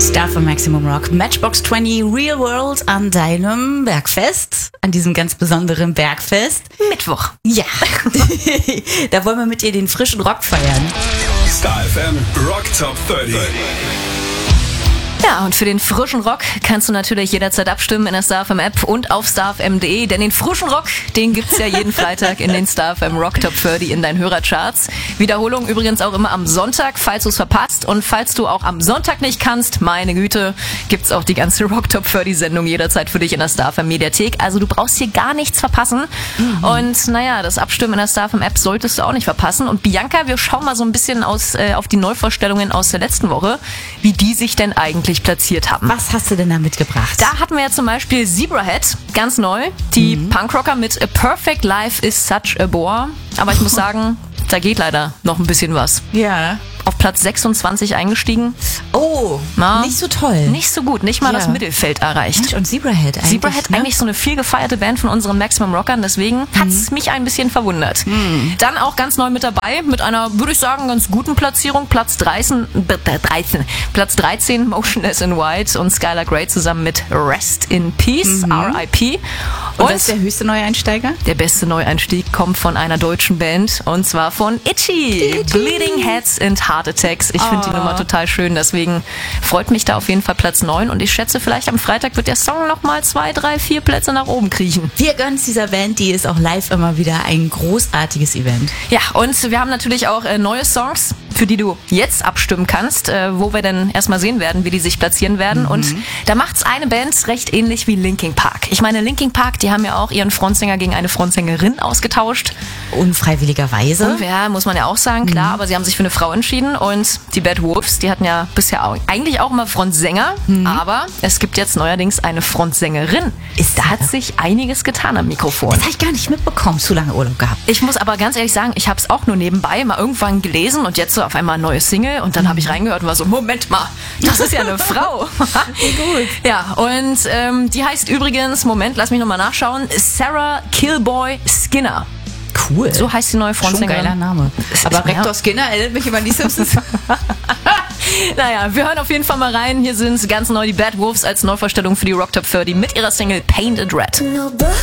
Star für Maximum Rock. Matchbox 20 Real World an deinem Bergfest. An diesem ganz besonderen Bergfest. Mittwoch. Ja. Da wollen wir mit dir den frischen Rock feiern. Star FM Rock Top 30. Ja, und für den frischen Rock kannst du natürlich jederzeit abstimmen in der Star FM App und auf starfm.de, denn den frischen Rock, den gibt's ja jeden Freitag in den Star FM Rock Top 30 in deinen Hörercharts. Wiederholung übrigens auch immer am Sonntag, falls du es verpasst. Und falls du auch am Sonntag nicht kannst, meine Güte, gibt's auch die ganze Rock Top 30 Sendung jederzeit für dich in der Star FM Mediathek. Also du brauchst hier gar nichts verpassen. Und naja, das Abstimmen in der Star FM App solltest du auch nicht verpassen. Und Bianca, wir schauen mal so ein bisschen auf die Neuvorstellungen aus der letzten Woche, wie die sich denn eigentlich platziert haben. Was hast du denn da mitgebracht? Da hatten wir ja zum Beispiel Zebrahead, ganz neu. Die Punkrocker mit A Perfect Life is Such a Bore. Aber ich muss sagen, da geht leider noch ein bisschen was. Ja. Auf Platz 26 eingestiegen. Oh, Na, nicht so toll. Nicht so gut, nicht mal das Mittelfeld erreicht. Mensch, und Zebrahead eigentlich. Zebrahead eigentlich so eine viel gefeierte Band von unseren Maximum Rockern, deswegen hat's mich ein bisschen verwundert. Dann auch ganz neu mit dabei, mit einer, würde ich sagen, ganz guten Platzierung. Platz 13, Motionless in White und Skylar Grey zusammen mit Rest in Peace, R.I.P. Und was ist der höchste Neueinsteiger? Der beste Neueinstieg kommt von einer deutschen Band und zwar von Itchy. Bleeding Heads and Heart Attacks. Ich finde die Nummer total schön, deswegen freut mich da auf jeden Fall Platz 9 und ich schätze, vielleicht am Freitag wird der Song nochmal 2, 3, 4 Plätze nach oben kriechen. Wir gönnen dieser Band, die ist auch live immer wieder ein großartiges Event. Ja, und wir haben natürlich auch neue Songs, für die du jetzt abstimmen kannst, wo wir dann erstmal sehen werden, wie die sich platzieren werden. Und da macht's eine Band recht ähnlich wie Linkin Park. Ich meine, Linkin Park, die haben ja auch ihren Frontsänger gegen eine Frontsängerin ausgetauscht. Unfreiwilligerweise. Und ja, muss man ja auch sagen, klar, aber sie haben sich für eine Frau entschieden. Und die Bad Wolves, die hatten ja bisher eigentlich auch immer Frontsänger, aber es gibt jetzt neuerdings eine Frontsängerin. Da hat sich einiges getan am Mikrofon. Das habe ich gar nicht mitbekommen, zu lange Urlaub gehabt. Ich muss aber ganz ehrlich sagen, ich habe es auch nur nebenbei mal irgendwann gelesen und jetzt so auf einmal ein neues Single und dann habe ich reingehört und war so, Moment mal, das ist ja eine Frau. Gut. Ja, und die heißt übrigens, Moment, lass mich nochmal nachschauen, Sarah Killboy Skinner. Cool. So heißt die neue Frontsängerin. Schon geiler Name. Aber Rektor Skinner erinnert mich immer an die Simpsons. Naja, wir hören auf jeden Fall mal rein. Hier sind ganz neu die Bad Wolves als Neuvorstellung für die Rock Top 30 mit ihrer Single Painted Red.